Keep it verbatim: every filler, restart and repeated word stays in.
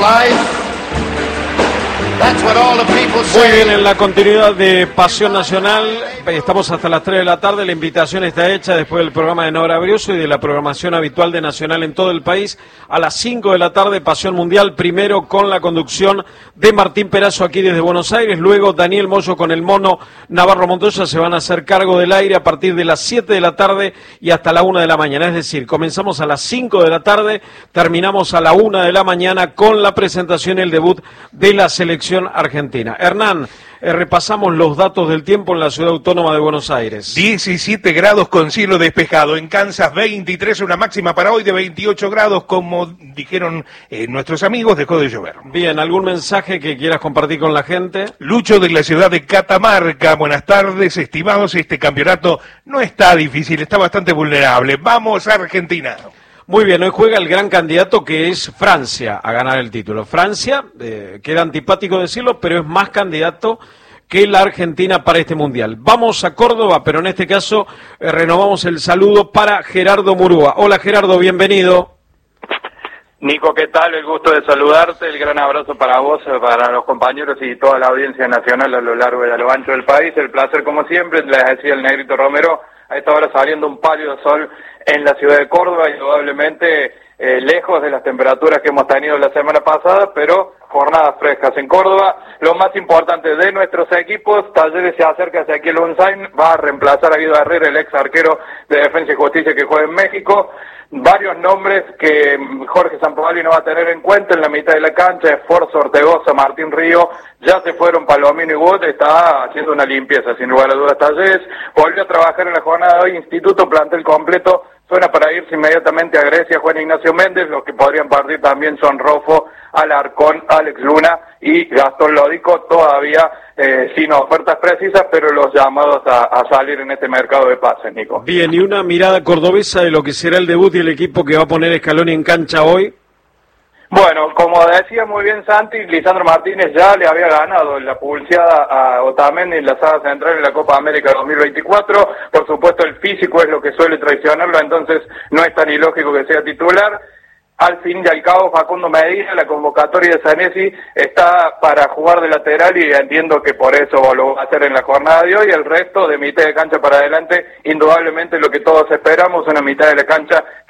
life. That's what all the people say. Muy bien, en la continuidad de Pasión Nacional, estamos hasta las tres de la tarde, la invitación está hecha después del programa de Nora Brioso y de la programación habitual de Nacional en todo el país. A las cinco de la tarde, Pasión Mundial, primero con la conducción de Martín Perazo aquí desde Buenos Aires, luego Daniel Moyo con el mono Navarro Montoya se van a hacer cargo del aire a partir de las siete de la tarde y hasta la una de la mañana, es decir, comenzamos a las cinco de la tarde, terminamos a la una de la mañana con la presentación y el debut de la selección argentina. Hernán, eh, repasamos los datos del tiempo en la ciudad autónoma de Buenos Aires. diecisiete grados con cielo despejado. En Kansas, veintitrés, una máxima para hoy de veintiocho grados. Como dijeron eh, nuestros amigos, dejó de llover. Bien, ¿algún mensaje que quieras compartir con la gente? Lucho de la ciudad de Catamarca. Buenas tardes, estimados. Este campeonato no está difícil, está bastante vulnerable. Vamos, Argentina. Muy bien, hoy juega el gran candidato que es Francia a ganar el título. Francia, eh, queda antipático decirlo, pero es más candidato que la Argentina para este Mundial. Vamos a Córdoba, pero en este caso eh, renovamos el saludo para Gerardo Murúa. Hola Gerardo, bienvenido. Nico, ¿qué tal? El gusto de saludarte, el gran abrazo para vos, para los compañeros y toda la audiencia nacional a lo largo y a lo ancho del país. El placer, como siempre, les decía el Negrito Romero, a esta hora saliendo un pálido sol en la ciudad de Córdoba, indudablemente eh, lejos de las temperaturas que hemos tenido la semana pasada, pero jornadas frescas en Córdoba. Lo más importante de nuestros equipos, Talleres se acerca hacia aquí el Unzain, va a reemplazar a Guido Herrera, el ex arquero de Defensa y Justicia que juega en México. Varios nombres que Jorge Sampaoli no va a tener en cuenta en la mitad de la cancha, Esforzo, Ortegoza, Martín Río, ya se fueron Palomino y Wood, está haciendo una limpieza sin lugar a dudas Talleres, volvió a trabajar en la jornada de hoy, Instituto, plantel completo, suena para irse inmediatamente a Grecia, Juan Ignacio Méndez, los que podrían partir también son Rofo, Alarcón, Alex Luna y Gastón Lodico, todavía eh, sin ofertas precisas, pero los llamados a, a salir en este mercado de pases, Nico. Bien, y una mirada cordobesa de lo que será el debut y el equipo que va a poner Scaloni en cancha hoy. Bueno, como decía muy bien Santi, Lisandro Martínez ya le había ganado la pulseada a Otamendi en la saga central en la Copa América dos mil veinticuatro. Por supuesto, el físico es lo que suele traicionarlo, entonces no es tan ilógico que sea titular. Al fin y al cabo, Facundo Medina, la convocatoria de Sanesi está para jugar de lateral y entiendo que por eso lo va a hacer en la jornada de hoy. El resto, de mitad de cancha para adelante, indudablemente lo que todos esperamos, una mitad de la cancha